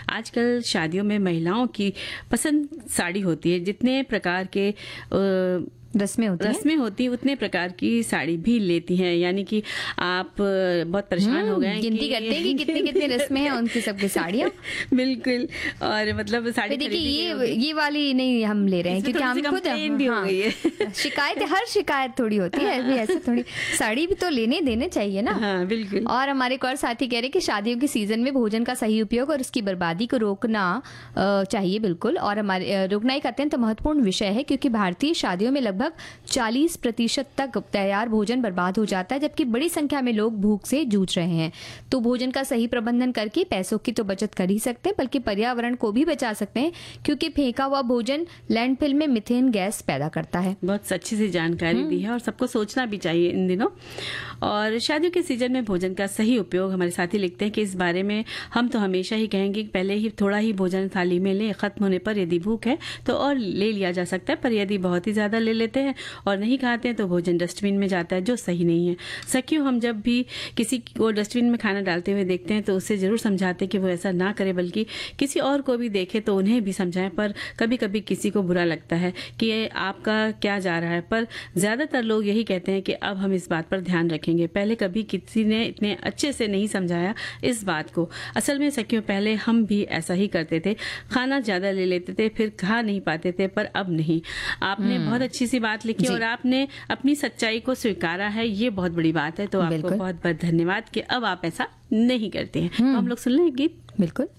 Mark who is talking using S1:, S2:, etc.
S1: आजकल शादियों में महिलाओं की पसंद साड़ी होती है। जितने प्रकार के
S2: रस्में
S1: होती हैं उतने प्रकार की साड़ी भी लेती हैं। यानी कि आप बहुत परेशान हो गए हैं
S2: गिनती करते हैं कि कितनी कितनी रस्में हैं उनकी सबकी साड़ियाँ।
S1: बिल्कुल। और मतलब साड़ी
S2: देखिए ये वाली नहीं हम ले रहे हैं क्योंकि हम खुद
S1: भी हो गई है।
S2: शिकायत, हर शिकायत थोड़ी होती है, अभी ऐसे थोड़ी साड़ी भी तो लेने देने चाहिए ना।
S1: हाँ, बिल्कुल।
S2: और हमारे एक और साथी कह रहे हैं कि शादियों के सीजन में भोजन का सही उपयोग और उसकी बर्बादी को रोकना चाहिए, बिल्कुल। और हमारे रोकना एक अत्यंत महत्वपूर्ण विषय है क्योंकि भारतीय शादियों में लगभग 40% तक तैयार भोजन बर्बाद हो जाता है, जबकि बड़ी संख्या में लोग भूख से जूझ रहे हैं। तो भोजन का सही प्रबंधन करके पैसों की तो बचत कर ही सकते हैं, बल्कि पर्यावरण को भी बचा सकते हैं क्योंकि फेंका हुआ भोजन लैंडफिल में मीथेन गैस पैदा करता है।
S1: बहुत अच्छी सी जानकारी दी है और सबको सोचना भी चाहिए इन दिनों। और शादियों के सीजन में भोजन का सही उपयोग, हमारे साथी लिखते हैं कि इस बारे में हम तो हमेशा ही कहेंगे कि पहले ही थोड़ा ही भोजन थाली में लें, खत्म होने पर यदि भूख है तो और ले लिया जा सकता है, पर यदि बहुत ही ज्यादा ले लेते हैं और नहीं खाते हैं तो भोजन डस्टबिन में जाता है, जो सही नहीं है। सखियों, हम जब भी किसी को डस्टबिन में खाना डालते हुए देखते हैं तो उससे जरूर समझाते हैं कि वो ऐसा ना करे, बल्कि किसी और को भी देखे तो उन्हें भी समझाएं। पर कभी कभी किसी को बुरा लगता है कि ये आपका क्या जा रहा है, पर ज्यादातर लोग यही कहते हैं कि अब हम इस बात पर ध्यान रखेंगे। पहले कभी किसी ने इतने अच्छे से नहीं समझाया इस बात को। असल में सखियों, पहले हम भी ऐसा ही करते थे, खाना ज्यादा ले लेते थे, फिर खा नहीं पाते थे, पर अब नहीं। आपने बहुत अच्छी सी बात लिखी और आपने अपनी सच्चाई को स्वीकारा है, ये बहुत बड़ी बात है। तो आपको बहुत बहुत धन्यवाद कि अब आप ऐसा नहीं करते हैं। तो हम लोग सुन लें गीत।
S2: बिल्कुल।